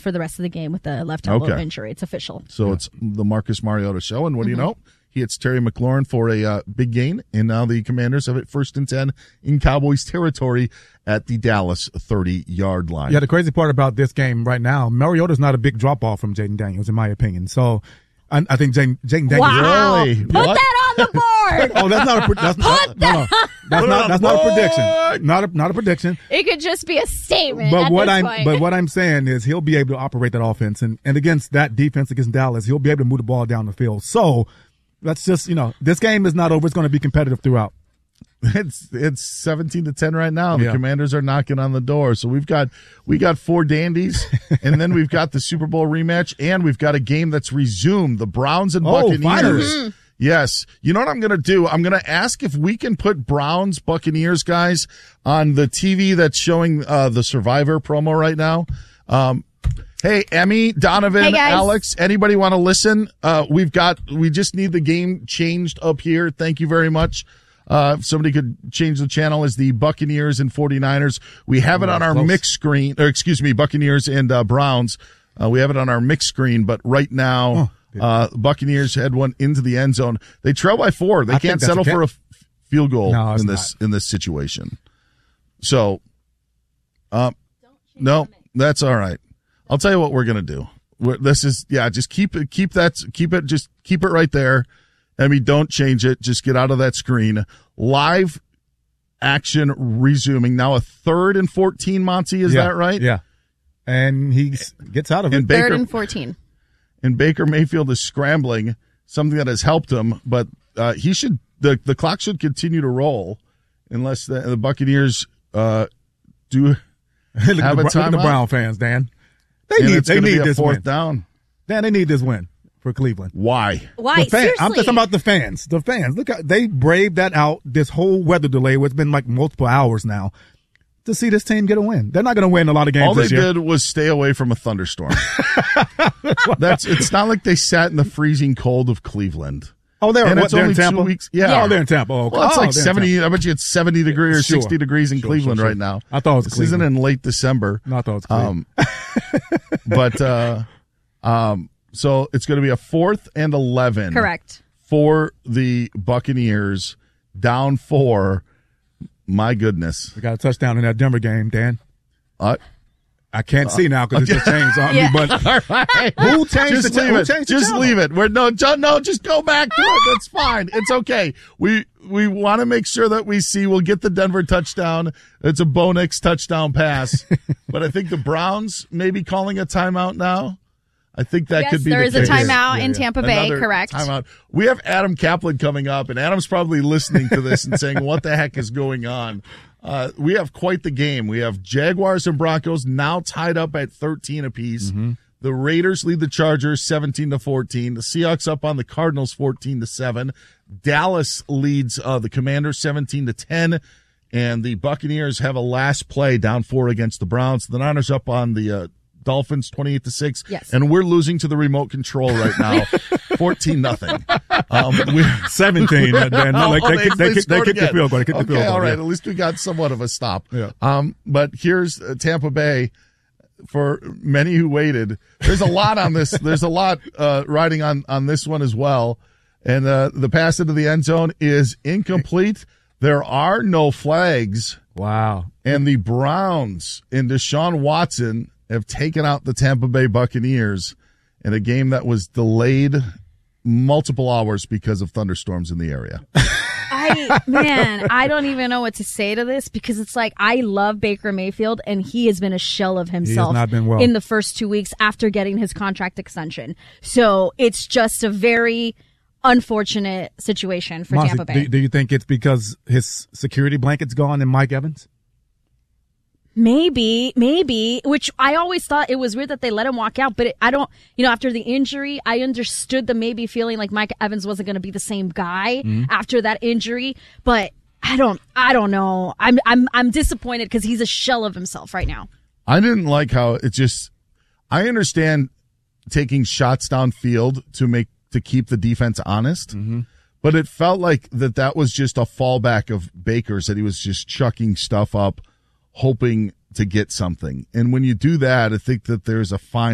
for the rest of the game with the left elbow injury. It's official. So it's the Marcus Mariota show. And what do you know? He hits Terry McLaurin for a big gain, and now the Commanders have it 1st and 10 in Cowboys territory at the Dallas 30-yard line. Yeah, the crazy part about this game right now, Mariota's not a big drop-off from Jaden Daniels, in my opinion. So I think Jaden Daniels. Wow. Really? Put that on the board. Oh, that's not a prediction. Not a prediction. It could just be a statement. But what what I'm saying is he'll be able to operate that offense, and against that defense against Dallas, he'll be able to move the ball down the field. So that's just, this game is not over. It's going to be competitive throughout. It's 17-10 right now. The Commanders are knocking on the door. So we got 4 dandies, and then we've got the Super Bowl rematch, and we've got a game that's resumed. The Browns and Buccaneers. Yes. You know what I'm going to do? I'm going to ask if we can put Browns Buccaneers guys on the TV that's showing the Survivor promo right now. Hey, Emmy, Donovan, Alex, anybody want to listen? We just need the game changed up here. Thank you very much. If somebody could change the channel, is the Buccaneers and 49ers. We have it on our mixed screen, Buccaneers and Browns. We have it on our mixed screen, but right now, Buccaneers had one into the end zone. They trail by 4. They can't settle for a field goal in this situation. So, no, that's all right. I'll tell you what we're going to do. Just keep it right there. I mean, don't change it. Just get out of that screen. Live action resuming. Now a 3rd and 14, Monty, is that right? Yeah. And he gets out of it. 3rd and 14. And Baker Mayfield is scrambling, something that has helped him, but the clock should continue to roll unless the Buccaneers do have a timeout. Look at the Brown fans, Dan. They need this 4th down. Dan, they need this win for Cleveland. Why? Seriously? I'm talking about the fans. The fans. Look, they braved that out this whole weather delay, where it's been like multiple hours now, to see this team get a win. They're not going to win a lot of games this year. All they did was stay away from a thunderstorm. It's not like they sat in the freezing cold of Cleveland. Oh, they're only in Tampa? 2 weeks. Yeah. Oh, they're in Tampa. Oh, well, it's like 70. I bet you it's 70 degrees or 60 degrees in Cleveland right now. I thought it was This Cleveland. isn't in late December. No, I thought it was Cleveland. So it's going to be a 4th and 11. Correct. For the Buccaneers, down 4. My goodness. We got a touchdown in that Denver game, Dan. I can't see now because it just changed on me. But who changed the channel? Just leave it. Just go back to it. That's fine. It's okay. We want to make sure that we'll get the Denver touchdown. It's a Bo Nix touchdown pass. But I think the Browns may be calling a timeout now. I think that could be the case. There is a timeout in Tampa Bay, correct. Timeout. We have Adam Kaplan coming up, and Adam's probably listening to this and saying, what the heck is going on? We have quite the game. We have Jaguars and Broncos now tied up at 13 apiece. Mm-hmm. The Raiders lead the Chargers 17-14. The Seahawks up on the Cardinals 14-7. Dallas leads the Commanders 17-10. And the Buccaneers have a last play down 4 against the Browns. The Niners up on the Dolphins 28-6. Yes. And we're losing to the remote control right now 14-0 17. They kicked the field goal. Okay, all right. At least we got somewhat of a stop. Yeah. But here's Tampa Bay. For many who waited, there's a lot on this. There's a lot riding on this one as well. And the pass into the end zone is incomplete. There are no flags. Wow. And the Browns and Deshaun Watson have taken out the Tampa Bay Buccaneers in a game that was delayed multiple hours because of thunderstorms in the area. I don't even know what to say to this, because it's like, I love Baker Mayfield, and he has been a shell of himself in the first 2 weeks after getting his contract extension. So it's just a very unfortunate situation for Tampa Bay. Do you think it's because his security blanket's gone and Mike Evans? Maybe, which I always thought it was weird that they let him walk out, but I don't, after the injury, I understood the maybe feeling like Mike Evans wasn't going to be the same guy after that injury, but I don't know. I'm disappointed because he's a shell of himself right now. I didn't like how I understand taking shots downfield to keep the defense honest, but it felt like that was just a fallback of Baker's, that he was just chucking stuff up, hoping to get something. And when you do that, I think that there's a fine